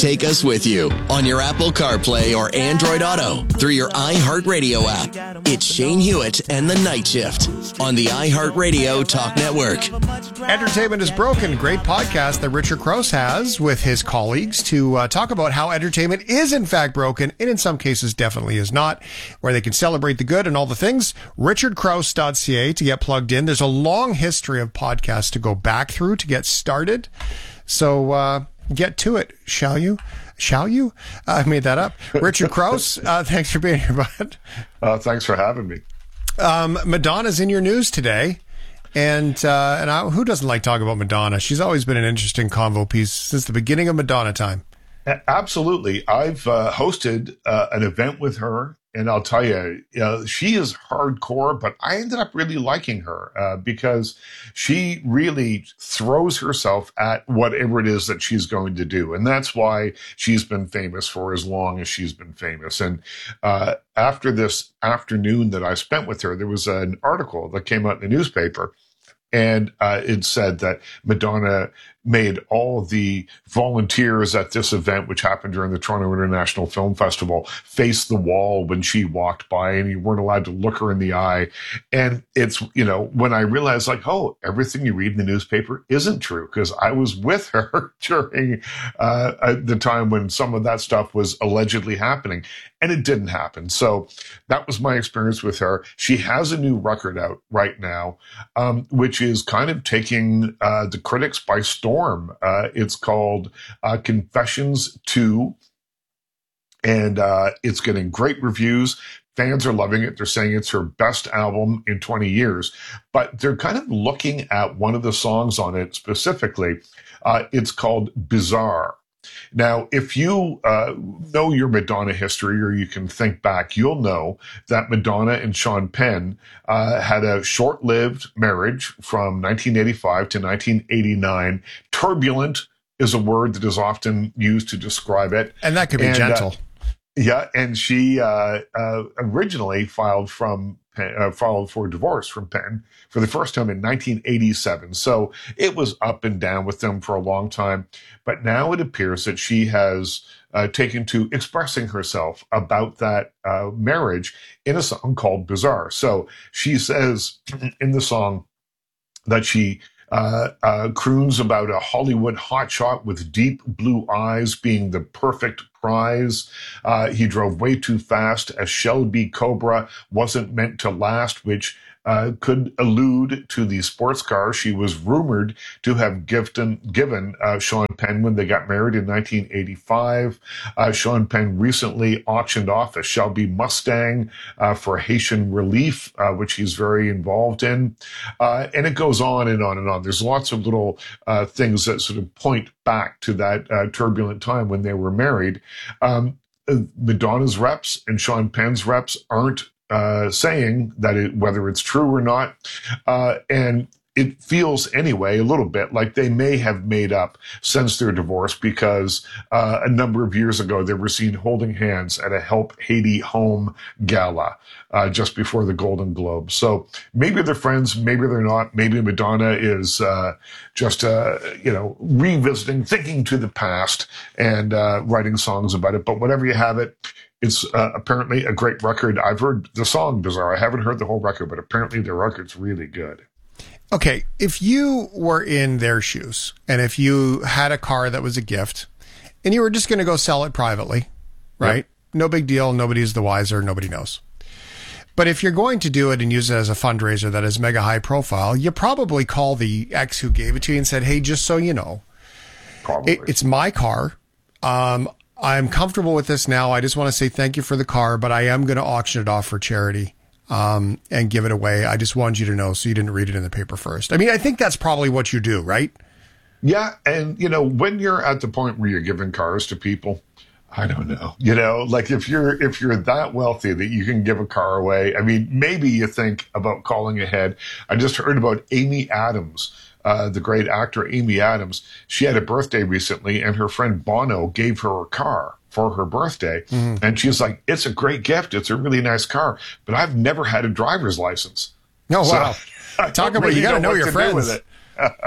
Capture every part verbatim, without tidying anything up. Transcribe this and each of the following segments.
Take us with you on your Apple CarPlay or Android Auto through your iHeartRadio app. It's Shane Hewitt and the Night Shift on the iHeartRadio Talk Network. Entertainment is Broken, great podcast that Richard Crouse has with his colleagues to uh, talk about how entertainment is in fact broken, and in some cases definitely is not, where they can celebrate the good and all the things. richard crouse dot c a to get plugged in. There's a long history of podcasts to go back through to get started. So uh, get to it, shall you? Shall you? Uh, I made that up. Richard Crouse, uh, thanks for being here, bud. Uh, thanks for having me. Um, Madonna's in your news today. And uh, and I, who doesn't like talking about Madonna? She's always been an interesting convo piece since the beginning of Madonna time. Absolutely. I've uh, hosted uh, an event with her, and I'll tell you, you know, she is hardcore, but I ended up really liking her uh, because she really throws herself at whatever it is that she's going to do. And that's why she's been famous for as long as she's been famous. And uh, after this afternoon that I spent with her, there was an article that came out in the newspaper. And uh, it said that Madonna made all the volunteers at this event, which happened during the Toronto International Film Festival, face the wall when she walked by, and you weren't allowed to look her in the eye. And it's, you know, when I realized, like, oh, everything you read in the newspaper isn't true, because I was with her during uh, the time when some of that stuff was allegedly happening, and it didn't happen. So that was my experience with her. She has a new record out right now, um, which is kind of taking uh, the critics by storm. Uh, it's called uh, Confessions two, and uh, it's getting great reviews. Fans are loving it. They're saying it's her best album in twenty years, but they're kind of looking at one of the songs on it specifically. Uh, it's called Bizarre. Now, if you uh, know your Madonna history, or you can think back, you'll know that Madonna and Sean Penn uh, had a short-lived marriage from nineteen eighty-five to nineteen eighty-nine. Turbulent is a word that is often used to describe it. And that could be and, gentle. Uh, yeah, and she uh, uh, originally filed from uh, filed for divorce from Penn for the first time in nineteen eighty-seven. So it was up and down with them for a long time. But now it appears that she has uh, taken to expressing herself about that uh, marriage in a song called Bizarre. So she says in the song that she uh, uh, croons about a Hollywood hotshot with deep blue eyes being the perfect prize. Uh, he drove way too fast. A Shelby Cobra wasn't meant to last, which Uh, could allude to the sports car she was rumored to have given, given uh, Sean Penn when they got married in nineteen eighty-five. Uh, Sean Penn recently auctioned off a Shelby Mustang uh, for Haitian relief, uh, which he's very involved in. Uh, and it goes on and on and on. There's lots of little uh, things that sort of point back to that uh, turbulent time when they were married. Um, Madonna's reps and Sean Penn's reps aren't Uh, saying that it, whether it's true or not. Uh, and it feels anyway a little bit like they may have made up since their divorce, because uh, a number of years ago they were seen holding hands at a Help Haiti Home gala uh, just before the Golden Globes. So maybe they're friends, maybe they're not. Maybe Madonna is uh, just, uh, you know, revisiting, thinking to the past and uh, writing songs about it. But whatever you have it, it's uh, apparently a great record. I've heard the song Bizarre. I haven't heard the whole record, but apparently the record's really good. Okay, if you were in their shoes, and if you had a car that was a gift, and you were just going to go sell it privately, right? Yep. No big deal. Nobody's the wiser. Nobody knows. But if you're going to do it and use it as a fundraiser that is mega high profile, you probably call the ex who gave it to you and said, hey, just so you know, it, it's my car. Um, I'm comfortable with this now. I just want to say thank you for the car, but I am going to auction it off for charity um, and give it away. I just wanted you to know so you didn't read it in the paper first. I mean, I think that's probably what you do, right? Yeah. And, you know, when you're at the point where you're giving cars to people, I don't know, you know, like if you're, if you're that wealthy that you can give a car away, I mean, maybe you think about calling ahead. I just heard about Amy Adams. Uh, the great actor Amy Adams. She had a birthday recently, and her friend Bono gave her a car for her birthday. Mm. And she's like, it's a great gift. It's a really nice car, but I've never had a driver's license. Oh, wow. So, Talk about, really you got to know your friends.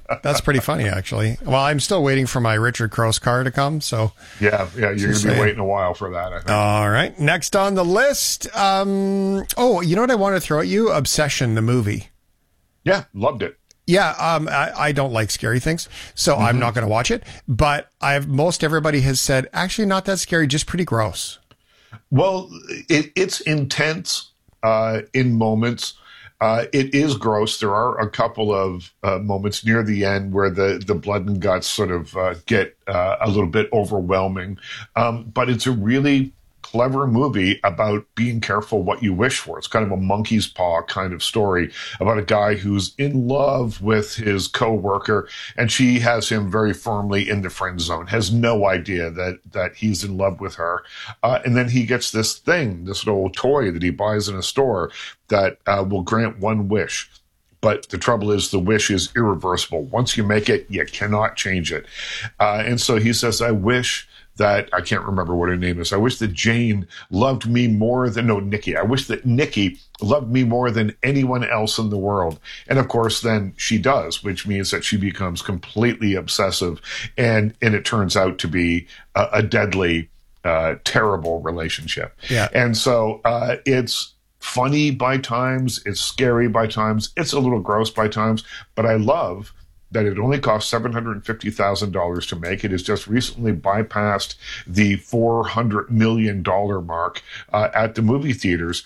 That's pretty funny, actually. Well, I'm still waiting for my Richard Cross car to come. So yeah, yeah, you're going to be waiting a while for that, I think. All right. Next on the list. Um, oh, you know what I want to throw at you? Obsession, the movie. Yeah, loved it. Yeah, um, I, I don't like scary things, so mm-hmm. I'm not going to watch it. But I've most everybody has said, actually, not that scary, just pretty gross. Well, it, it's intense uh, in moments. Uh, it is gross. There are a couple of uh, moments near the end where the, the blood and guts sort of uh, get uh, a little bit overwhelming. Um, but it's a really clever movie about being careful what you wish for. It's kind of a monkey's paw kind of story about a guy who's in love with his coworker, and she has him very firmly in the friend zone, has no idea that, that he's in love with her. Uh, and then he gets this thing, this little toy that he buys in a store that uh, will grant one wish. But the trouble is the wish is irreversible. Once you make it, you cannot change it. Uh, and so he says, I wish that, I can't remember what her name is. I wish that Jane loved me more than, no, Nikki. I wish that Nikki loved me more than anyone else in the world. And of course, then she does, which means that she becomes completely obsessive. And, and it turns out to be a, a deadly, uh, terrible relationship. Yeah. And so, uh, it's funny by times. It's scary by times. It's a little gross by times, but I love that it only cost seven hundred fifty thousand dollars to make. It has just recently bypassed the four hundred million dollars mark uh, at the movie theaters.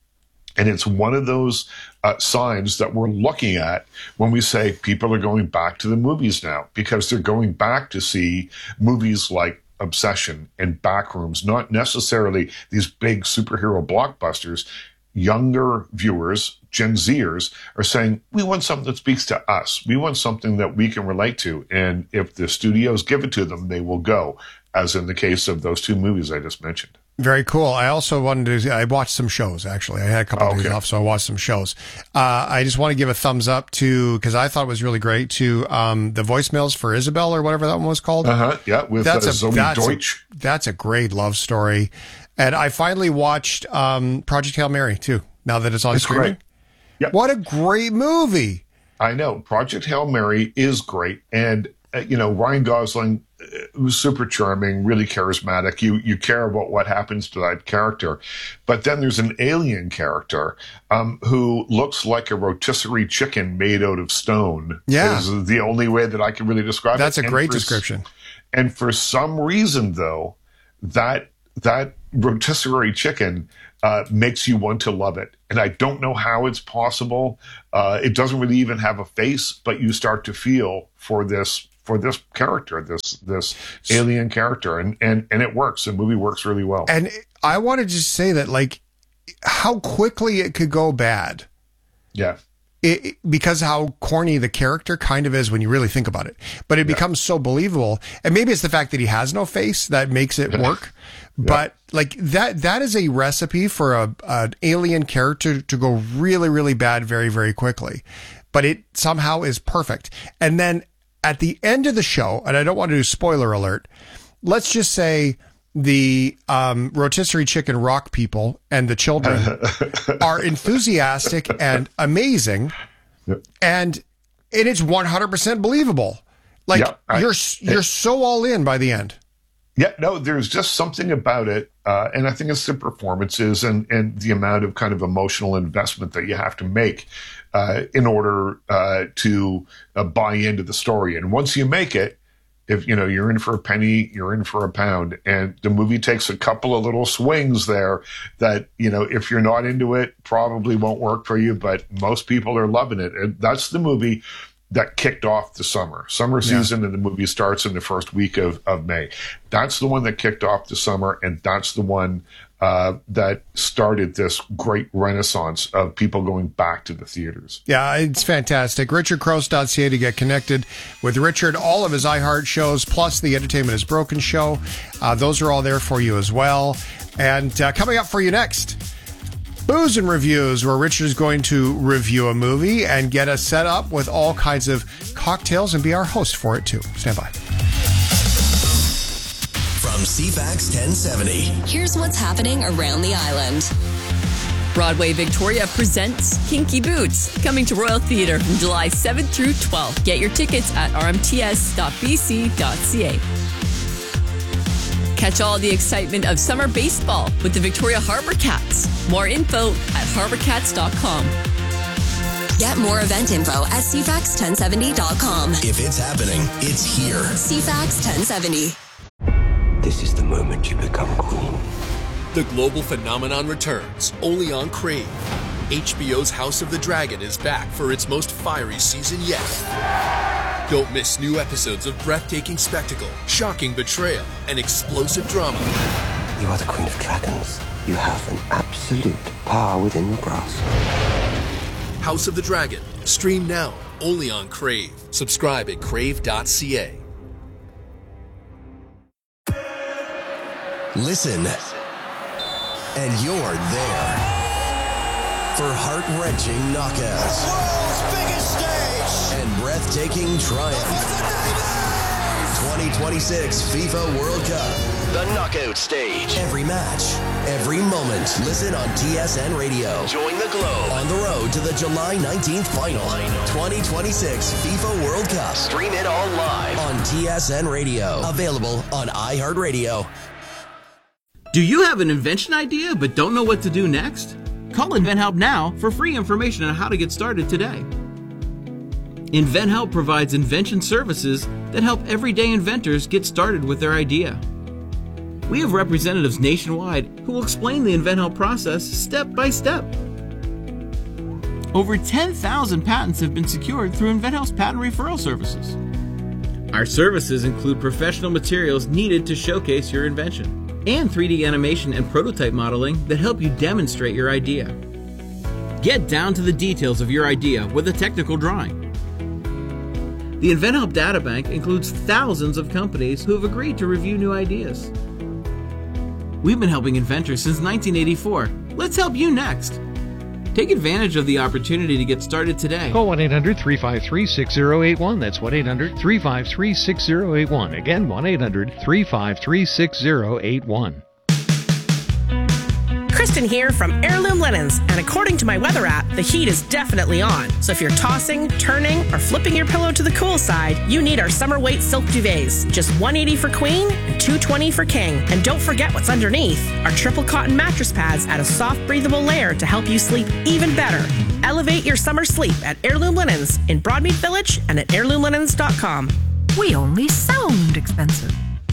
And it's one of those uh, signs that we're looking at when we say people are going back to the movies now, because they're going back to see movies like Obsession and Backrooms, not necessarily these big superhero blockbusters. Younger viewers, Gen Zers, are saying, we want something that speaks to us. We want something that we can relate to. And if the studios give it to them, they will go, as in the case of those two movies I just mentioned. Very cool. I also wanted to, I watched some shows, actually. I had a couple okay. of days off, so I watched some shows. Uh, I just want to give a thumbs up to, because I thought it was really great, to um, the voicemails for Isabel, or whatever that one was called. Uh-huh, yeah, with that's uh, a, Zoe that's Deutsch. A, that's a great love story. And I finally watched um, Project Hail Mary, too, now that it's on it's streaming. Great. Yep. What a great movie. I know. Project Hail Mary is great. And, uh, you know, Ryan Gosling uh, was super charming, really charismatic. You you care about what happens to that character. But then there's an alien character um, who looks like a rotisserie chicken made out of stone. Yeah. Is the only way that I can really describe That's it. That's a and great for, description. And for some reason, though, that that rotisserie chicken uh, makes you want to love it. And I don't know how it's possible. Uh, it doesn't really even have a face, but you start to feel for this for this character, this this alien character, and and and it works. The movie works really well. And I want to just say that, like, how quickly it could go bad. Yeah. It, it, because how corny the character kind of is when you really think about it. But it yeah. becomes so believable. And maybe it's the fact that he has no face that makes it work. Yeah. But like that, that is a recipe for a, an alien character to go really, really bad very, very quickly. But it somehow is perfect. And then at the end of the show, and I don't want to do spoiler alert, let's just say the um, rotisserie chicken rock people and the children are enthusiastic and amazing, yep. and it is one hundred percent believable. Like yep, I, you're you're it, so all in by the end. Yeah, no, there's just something about it, uh, and I think it's the performances and and the amount of kind of emotional investment that you have to make uh, in order uh, to uh, buy into the story. And once you make it, if, you know, you're in for a penny, you're in for a pound. And the movie takes a couple of little swings there that, you know, if you're not into it, probably won't work for you, but most people are loving it. And that's the movie that kicked off the summer. Summer season, yeah. and the movie starts in the first week of, of May. That's the one that kicked off the summer, and that's the one uh, that started this great renaissance of people going back to the theaters. Yeah, it's fantastic. richard crouse dot c a to get connected with Richard. All of his iHeart shows, plus the Entertainment is Broken show. Uh, those are all there for you as well. And uh, coming up for you next, Booze and Reviews, where Richard is going to review a movie and get us set up with all kinds of cocktails and be our host for it, too. Stand by. From C FAX ten seventy. Here's what's happening around the island. Broadway Victoria presents Kinky Boots, coming to Royal Theatre from July seventh through twelfth. Get your tickets at r m t s dot b c dot c a. Catch all the excitement of summer baseball with the Victoria Harbour Cats. More info at harbour cats dot com. Get more event info at c fax ten seventy dot com. If it's happening, it's here. c fax ten seventy. This is the moment you become queen. The global phenomenon returns, only on Crave. H B O's House of the Dragon is back for its most fiery season yet. Don't miss new episodes of breathtaking spectacle, shocking betrayal, and explosive drama. You are the Queen of Dragons. You have an absolute power within your grasp. House of the Dragon. Stream now, only on Crave. Subscribe at crave dot c a. Listen, and you're there for heart-wrenching knockouts, world's biggest stage, and breathtaking triumph. twenty twenty-six FIFA World Cup, the knockout stage. Every match, every moment. Listen on T S N Radio. Join the globe on the road to the July nineteenth final. twenty twenty-six FIFA World Cup. Stream it all live on T S N Radio. Available on iHeartRadio. Do you have an invention idea but don't know what to do next? Call InventHelp now for free information on how to get started today. InventHelp provides invention services that help everyday inventors get started with their idea. We have representatives nationwide who will explain the InventHelp process step by step. Over ten thousand patents have been secured through InventHelp's patent referral services. Our services include professional materials needed to showcase your invention, and three D animation and prototype modeling that help you demonstrate your idea. Get down to the details of your idea with a technical drawing. The InventHelp Databank includes thousands of companies who have agreed to review new ideas. We've been helping inventors since nineteen eighty-four. Let's help you next. Take advantage of the opportunity to get started today. Call one eight hundred three five three six zero eight one. That's one eight hundred three five three six zero eight one. Again, one eight hundred three five three six zero eight one. Kristen here from Heirloom Linens, and according to my weather app, the heat is definitely on. So if you're tossing, turning, or flipping your pillow to the cool side, you need our summer weight silk duvets. Just one hundred eighty dollars for queen and two hundred twenty dollars for king. And don't forget what's underneath. Our triple cotton mattress pads add a soft, breathable layer to help you sleep even better. Elevate your summer sleep at Heirloom Linens in Broadmead Village and at heirloom linens dot com. We only sound expensive.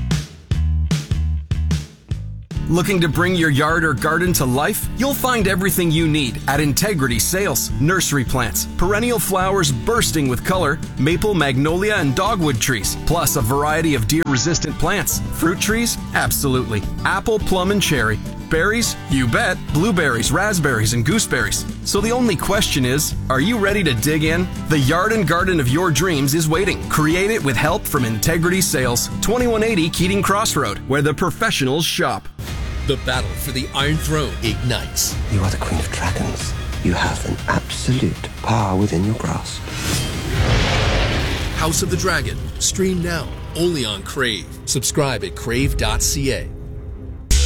Looking to bring your yard or garden to life? You'll find everything you need at Integrity Sales. Nursery plants, perennial flowers bursting with color, maple, magnolia, and dogwood trees, plus a variety of deer-resistant plants. Fruit trees? Absolutely. Apple, plum, and cherry. Berries? You bet. Blueberries, raspberries, and gooseberries. So the only question is, are you ready to dig in? The yard and garden of your dreams is waiting. Create it with help from Integrity Sales. twenty-one eighty Keating Crossroad, where the professionals shop. The battle for the Iron Throne ignites. You are the Queen of Dragons. You have an absolute power within your grasp. House of the Dragon. Stream now, only on Crave. Subscribe at crave dot c a.